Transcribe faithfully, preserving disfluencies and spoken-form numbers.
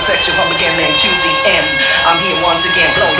perfection from beginning to the end. I'm here once again, blow